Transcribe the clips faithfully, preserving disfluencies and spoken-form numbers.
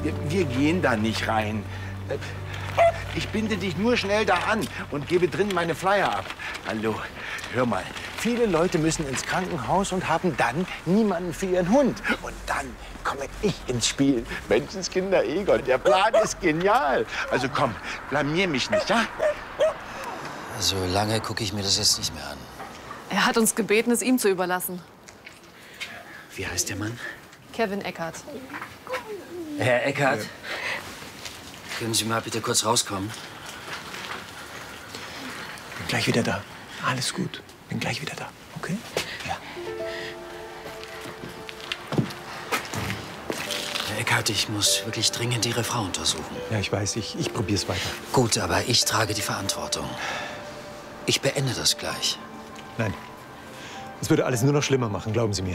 Wir, wir gehen da nicht rein. Ich binde dich nur schnell da an und gebe drin meine Flyer ab. Hallo, hör mal. Viele Leute müssen ins Krankenhaus und haben dann niemanden für ihren Hund. Und dann komme ich ins Spiel. Menschenskinder Egon, der Plan ist genial. Also komm, blamier mich nicht, ja? So lange gucke ich mir das jetzt nicht mehr an. Er hat uns gebeten, es ihm zu überlassen. Wie heißt der Mann? Kevin Eckhardt. Herr Eckhardt, ja. Können Sie mal bitte kurz rauskommen? Bin gleich wieder da. Alles gut. Bin gleich wieder da. Okay? Ja. Herr Eckhardt, ich muss wirklich dringend Ihre Frau untersuchen. Ja, ich weiß. Ich, ich probier's weiter. Gut, aber ich trage die Verantwortung. Ich beende das gleich. Nein. Das würde alles nur noch schlimmer machen, glauben Sie mir.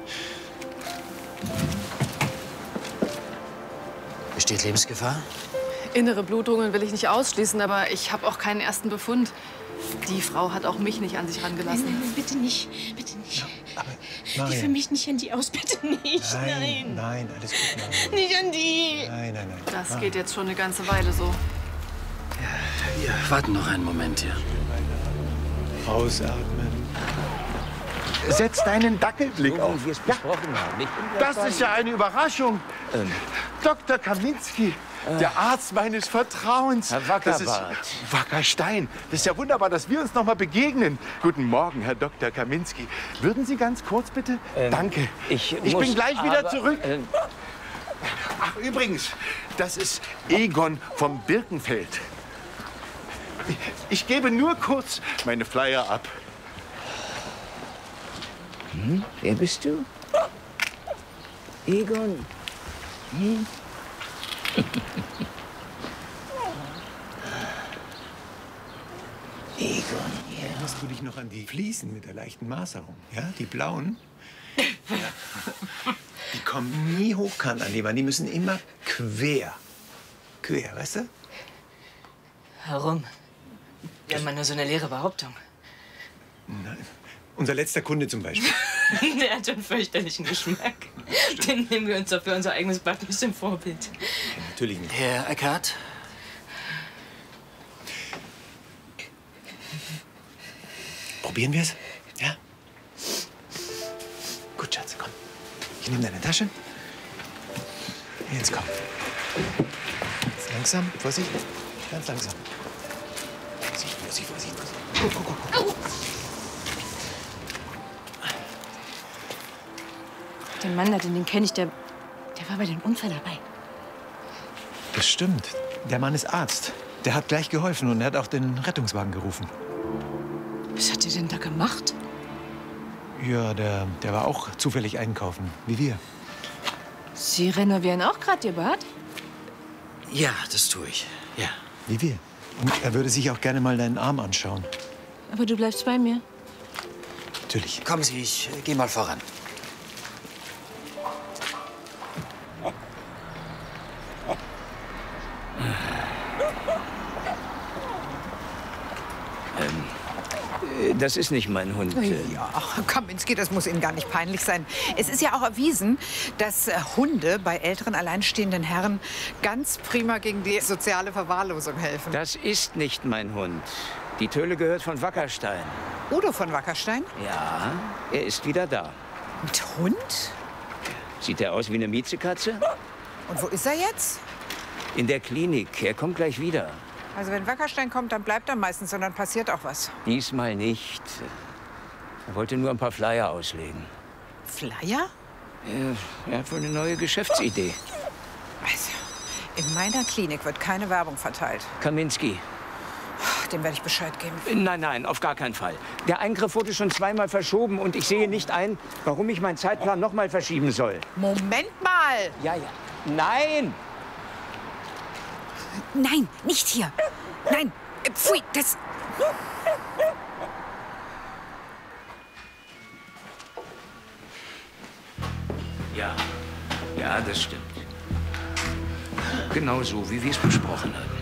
Besteht Lebensgefahr? Innere Blutungen will ich nicht ausschließen, aber ich habe auch keinen ersten Befund. Die Frau hat auch mich nicht an sich rangelassen. Nein, nein, bitte nicht, bitte nicht. Ja, aber Geh Marian. für mich nicht an die aus, bitte nicht, Nein, nein. nein, alles gut, Marian. Nicht an die. Nein, nein, nein. Das Ah. geht jetzt schon eine ganze Weile so. Ja, wir warten noch einen Moment hier. Ausatmen. Setz deinen Dackelblick auf. Wie wir es besprochen haben. Nicht Das ist ja eine Überraschung. Ähm. Doktor Kaminski, der Arzt meines Vertrauens. Herr Das ist Wackerbart. Wackerstein. Das ist ja wunderbar, dass wir uns noch mal begegnen. Guten Morgen, Herr Doktor Kaminski. Würden Sie ganz kurz bitte? Ähm, Danke. Ich, Ich muss bin gleich wieder aber, zurück. Äh, Ach, übrigens, das ist Egon vom Birkenfeld. Ich, ich gebe nur kurz meine Flyer ab. hm? Wer bist du? Egon. Hm? Egon, ja. Erinnerst du dich noch an die Fliesen mit der leichten Maserung? Ja, die blauen? Ja. Die kommen nie hochkant an die Wand, die müssen immer quer. Quer, weißt du? Warum? Ja, immer nur so eine leere Behauptung. Nein. Unser letzter Kunde zum Beispiel. Der hat schon fürchterlichen Geschmack. Den nehmen wir uns doch für unser eigenes Bad ein bisschen Vorbild. Ja, natürlich nicht. Herr Eckhardt? Probieren wir es? Ja? Gut, Schatz, komm. Ich nehme deine Tasche. Jetzt komm. Jetzt langsam, Vorsicht. Ganz langsam. Vorsicht, Vorsicht, Vorsicht. Guck, guck, guck, guck. Den Mann da, den, den kenne ich, der, der war bei dem Unfall dabei. Das stimmt. Der Mann ist Arzt. Der hat gleich geholfen und er hat auch den Rettungswagen gerufen. Was hat der denn da gemacht? Ja, der, der war auch zufällig einkaufen, wie wir. Sie renovieren auch gerade Ihr Bad? Ja, das tue ich. Ja. Wie wir. Und er würde sich auch gerne mal deinen Arm anschauen. Aber du bleibst bei mir. Natürlich. Kommen Sie, ich äh, gehe mal voran. Das ist nicht mein Hund. Ja, ach, Kaminski, das muss Ihnen gar nicht peinlich sein. Es ist ja auch erwiesen, dass äh, Hunde bei älteren, alleinstehenden Herren ganz prima gegen die soziale Verwahrlosung helfen. Das ist nicht mein Hund. Die Töle gehört von Wackerstein. Udo von Wackerstein? Ja, er ist wieder da. Mit Hund? Sieht er aus wie eine Miezekatze? Und wo ist er jetzt? In der Klinik. Er kommt gleich wieder. Also wenn Wackerstein kommt, dann bleibt er meistens und dann passiert auch was. Diesmal nicht. Er wollte nur ein paar Flyer auslegen. Flyer? Er, er hat wohl eine neue Geschäftsidee. Also, in meiner Klinik wird keine Werbung verteilt. Kaminski. Dem werde ich Bescheid geben. Nein, nein, auf gar keinen Fall. Der Eingriff wurde schon zweimal verschoben und ich sehe nicht ein, warum ich meinen Zeitplan noch mal verschieben soll. Moment mal! Ja, ja. Nein! Nein, nicht hier. Nein, äh, pfui, das... Ja, ja, das stimmt. Genau so, wie wir es besprochen hatten.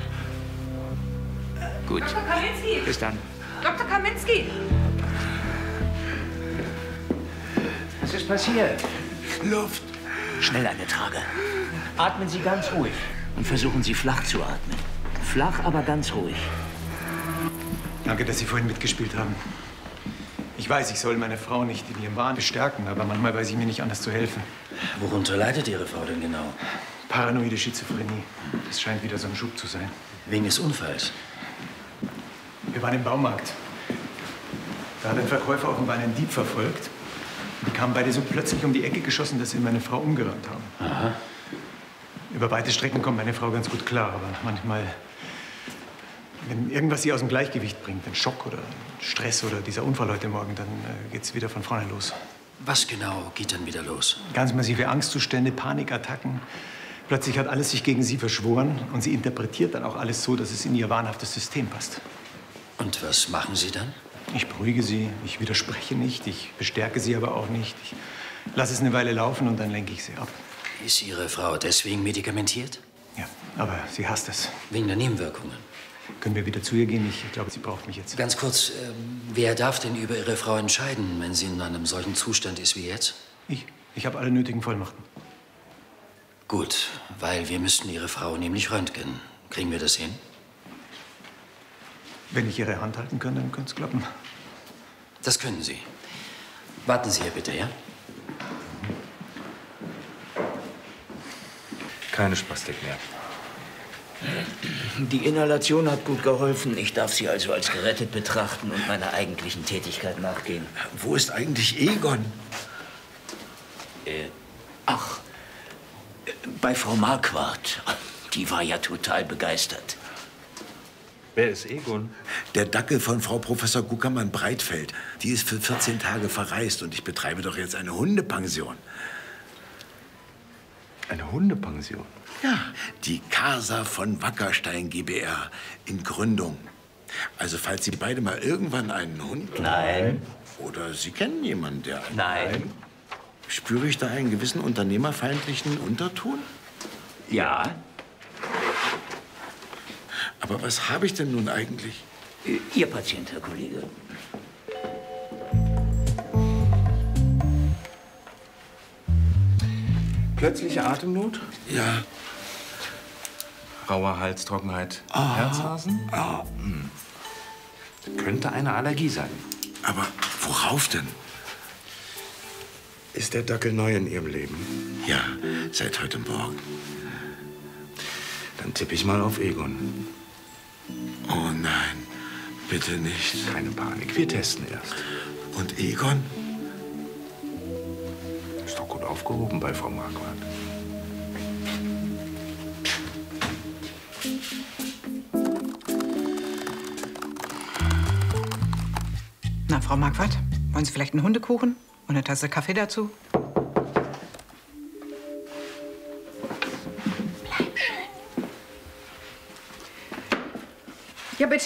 Gut. Doktor Kaminski! Bis dann. Doktor Kaminski! Was ist passiert? Luft. Schnell eine Trage. Atmen Sie ganz ruhig und versuchen Sie flach zu atmen. Flach, aber ganz ruhig. Danke, dass Sie vorhin mitgespielt haben. Ich weiß, ich soll meine Frau nicht in ihrem Wahn bestärken, aber manchmal weiß ich mir nicht anders zu helfen. Worunter leidet Ihre Frau denn genau? Paranoide Schizophrenie. Das scheint wieder so ein Schub zu sein. Wegen des Unfalls? Wir waren im Baumarkt. Da hat ein Verkäufer offenbar einen Dieb verfolgt. Die kamen beide so plötzlich um die Ecke geschossen, dass sie meine Frau umgerannt haben. Aha. Über weite Strecken kommt meine Frau ganz gut klar, aber manchmal, wenn irgendwas sie aus dem Gleichgewicht bringt, ein Schock oder Stress oder dieser Unfall heute Morgen, dann äh, geht's wieder von vorne los. Was genau geht dann wieder los? Ganz massive Angstzustände, Panikattacken. Plötzlich hat alles sich gegen sie verschworen und sie interpretiert dann auch alles so, dass es in ihr wahnhaftes System passt. Und was machen Sie dann? Ich beruhige sie, ich widerspreche nicht, ich bestärke sie aber auch nicht. Ich lasse es eine Weile laufen und dann lenke ich sie ab. Ist Ihre Frau deswegen medikamentiert? Ja, aber sie hasst es. Wegen der Nebenwirkungen? Können wir wieder zu ihr gehen? Ich glaube, sie braucht mich jetzt. Ganz kurz, äh, wer darf denn über Ihre Frau entscheiden, wenn sie in einem solchen Zustand ist wie jetzt? Ich. Ich habe alle nötigen Vollmachten. Gut, weil wir müssten Ihre Frau nämlich röntgen. Kriegen wir das hin? Wenn ich Ihre Hand halten kann, dann könnte es klappen. Das können Sie. Warten Sie hier bitte, ja? Keine Spastik mehr. Die Inhalation hat gut geholfen. Ich darf Sie also als gerettet betrachten und meiner eigentlichen Tätigkeit nachgehen. Wo ist eigentlich Egon? Äh, ach, bei Frau Marquardt. Die war ja total begeistert. Wer ist Egon? Der Dackel von Frau Professor Guckermann-Breitfeld. Die ist für vierzehn Tage verreist und ich betreibe doch jetzt eine Hundepension. Eine Hundepension? Ja, die Casa von Wackerstein GbR in Gründung. Also falls Sie beide mal irgendwann einen Hund... Nein. Oder Sie kennen jemanden, der... einen- Nein. Spüre ich da einen gewissen unternehmerfeindlichen Unterton? Ja. Aber was habe ich denn nun eigentlich? Ihr Patient, Herr Kollege. Plötzliche Atemnot? Ja. Rauer Hals, Trockenheit, Ah. Herzrasen? Ah. Hm. Könnte eine Allergie sein. Aber worauf denn? Ist der Dackel neu in Ihrem Leben? Ja, seit heute Morgen. Dann tippe ich mal auf Egon. Oh nein, bitte nicht. Keine Panik, wir testen erst. Und Egon? Ist doch gut aufgehoben bei Frau Marquardt. Na, Frau Marquardt, wollen Sie vielleicht einen Hundekuchen und eine Tasse Kaffee dazu? Bleib schön. Ja, bitte?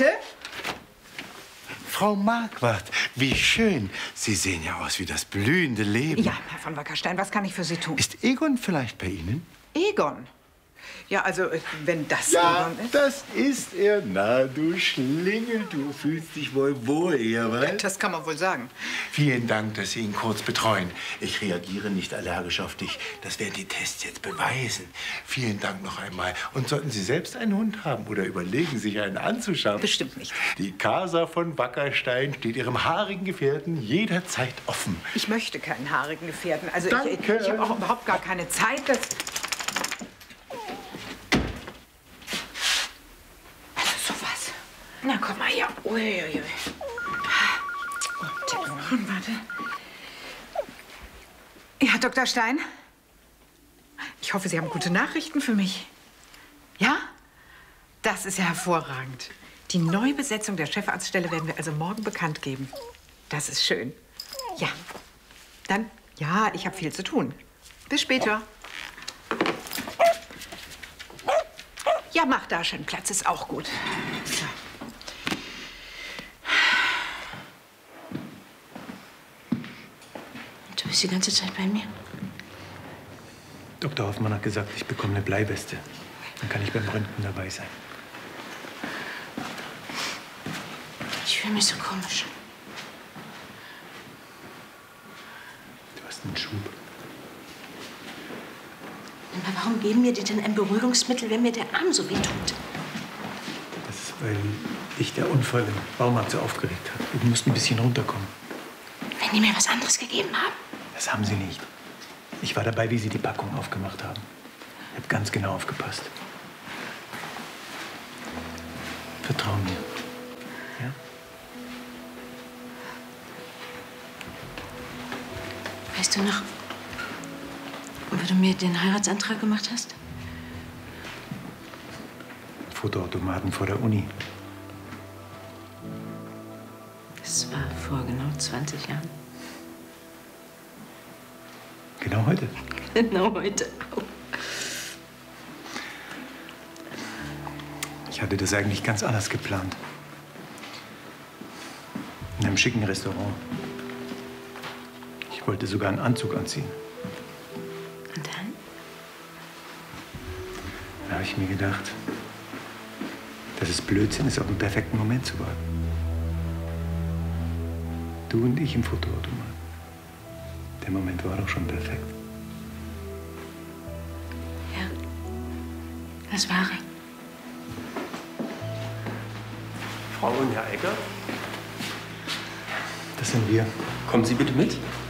Frau Marquardt, wie schön. Sie sehen ja aus wie das blühende Leben. Ja, Herr von Wackerstein, was kann ich für Sie tun? Ist Egon vielleicht bei Ihnen? Egon? Ja, also, äh, wenn das Ja, Egon ist. das ist er. Na, du Schlingel, du fühlst dich wohl wohl, ja, was? Das kann man wohl sagen. Vielen Dank, dass Sie ihn kurz betreuen. Ich reagiere nicht allergisch auf dich. Das werden die Tests jetzt beweisen. Vielen Dank noch einmal. Und sollten Sie selbst einen Hund haben oder überlegen, sich einen anzuschaffen? Bestimmt nicht. Die Casa von Wackerstein steht Ihrem haarigen Gefährten jederzeit offen. Ich möchte keinen haarigen Gefährten. Also, Danke. ich, ich habe auch überhaupt gar keine Zeit. Das sowas. Na, komm mal her. Uiuiui. Oh, Telefon, warte. Ja, Doktor Stein? Ich hoffe, Sie haben gute Nachrichten für mich. Ja? Das ist ja hervorragend. Die Neubesetzung der Chefarztstelle werden wir also morgen bekannt geben. Das ist schön. Ja. Dann, ja, ich habe viel zu tun. Bis später. Ja, mach da schon Platz, ist auch gut. So. Du bist die ganze Zeit bei mir? Doktor Hoffmann hat gesagt, ich bekomme eine Bleiweste. Dann kann ich beim Röntgen dabei sein. Ich fühle mich so komisch. Du hast einen Schub. Aber warum geben mir die denn ein Beruhigungsmittel, wenn mir der Arm so weh tut? Das ist, weil dich der Unfall im Baumarkt so aufgeregt hat. Du musst ein bisschen runterkommen. Wenn die mir was anderes gegeben haben? Das haben sie nicht. Ich war dabei, wie sie die Packung aufgemacht haben. Ich habe ganz genau aufgepasst. Vertrau mir. Ja? Weißt du noch, wo du mir den Heiratsantrag gemacht hast? Fotoautomaten vor der Uni. Das war vor genau zwanzig Jahren. Genau heute. Genau heute. Ich hatte das eigentlich ganz anders geplant. In einem schicken Restaurant. Ich wollte sogar einen Anzug anziehen. Und dann? Da habe ich mir gedacht, dass es Blödsinn ist, auf den perfekten Moment zu warten. Du und ich im Fotoautomat. Der Moment war doch schon perfekt. Ja, das war er. Frau und Herr Ecker, Das sind wir. kommen Sie bitte mit.